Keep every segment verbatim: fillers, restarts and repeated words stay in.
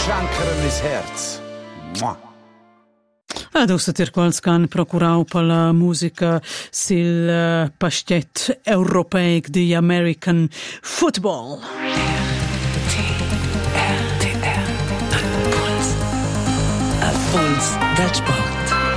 sciancaren is Herz. Mua. Ad ossatir quals can procurau per la musica sil uh, pastet europeic di American football. Puls del sport.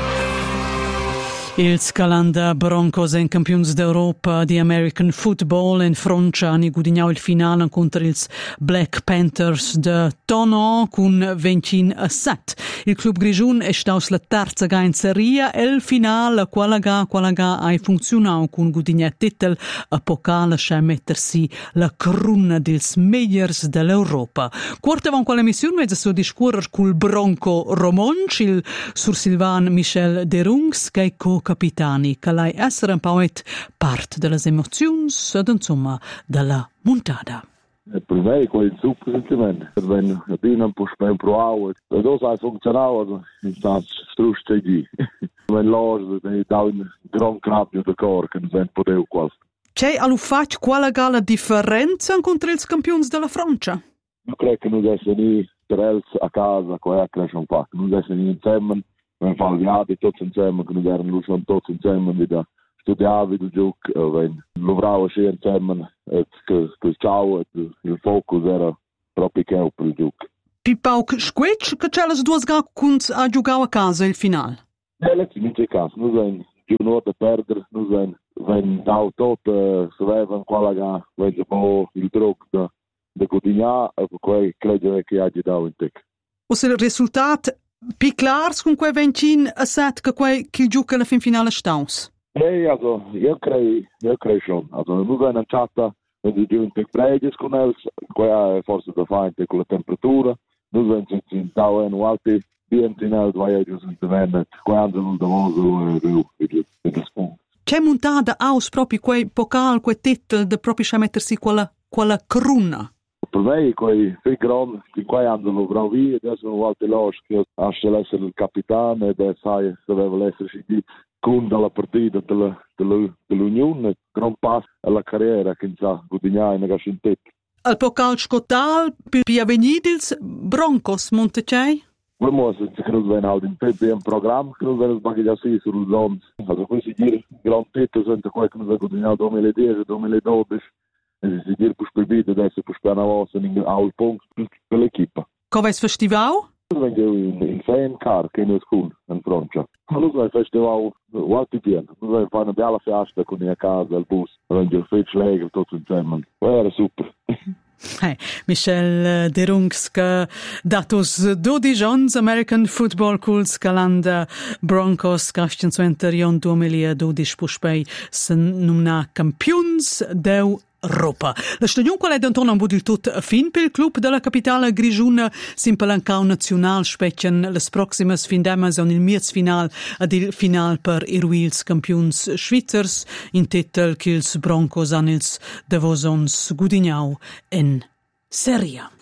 Ils Calanda Broncos en campions d'Europa di American Football in Francia hanno guadagnato il finale contro ils Black Panthers de Tonon con venti a sette. Il club grigiun è stato la terza ga in serie e il finale quella ga quella ga ha funzionato con guadagnato titel a pokale che mettersi la corona dels meilleurs dell'Europa. Quarta van quella missione mezzo so discorrer col Bronco Romonch, il sur Silvan Michel Derungs, che co capitani, che lei essere un po' parte delle emozioni ed insomma della montata. Per me è quel super sentimento. Wenn abbiamo un po' spent provato, e dopo ha funzionato, è stato struste di. Wenn los, è da un gran cambio di cor che non potevo quasi. C'è allo fatto quale gala differenza contro i campioni della Francia? Io credo che non essere ni per a casa, come cresce un po', non essere ni insieme. Wenn falliati tutti insieme, che non erano schon tutti insieme, wieder studiavi il gioco, wenn lavoravo sì insieme, e che ciao, il focus era proprio che per il gioco. Pipau squetch che c'è le due gacunz a giocare a casa il finale? Eh, le non c'è caso, non sono giornate a perdere, non sono, wenn da tutto si vede quella gara, wenn si può il trucco da, da continuare, e per cui credo che hagi dato in tic. O se il risultato più claro con quei venti a sette che quei che gioca alla fin finale staus? Eh, also, io credo, io credo schon. Also, non è una chatta, wenn si giunge in preges con els, quella è forse da fare con la temperatura, non si in tau en alti bienti in els, vai a gius in tevennet, quando non da moso, riu, e da spunto. C'è montata aus proprio quei pokal, quei titel, da proprio c'è mettersi quella, quella corona? Per me, quei sei grandi, in quei anni lo bravi, adesso non volte los, che asce essere il capitano, ed è sai, se deve esserci di con dalla partita della, della, dell'Unione, gran passo alla carriera che sa guadagnare in gascintet. Al pokal scotal, pi avenidils, Broncos, Montecei? Vamos, se credo ben halt in P P un programma, credo ben sbagli già sì sul zone. Also, questi giri, gran titel, sono quelli che non guadagnato duemiladieci, duemiladodici. E si dir per spibito adesso per spana voce in al punto per l'equipa. Come è festival? Vengo in in fan car che in school in Francia. Allora il festival qualche pieno. Noi fanno una bella festa con la casa, il bus, vengo il fetch leg tutto insieme. Era super. Hey, Michel Derungs che datos dodici ans American Football Culs Calanda Broncos castenzuenterion duemiladodici puspei se numna campions deu Europa. La stagione qual è d'anton un budil tot a fin per il club della capitale grigiuna simpalancau nazional specien les proximes fin demas on il miez final ad il final per i ruils campions schwitzers in titel kils Broncos an ils devosons gudignau en seria.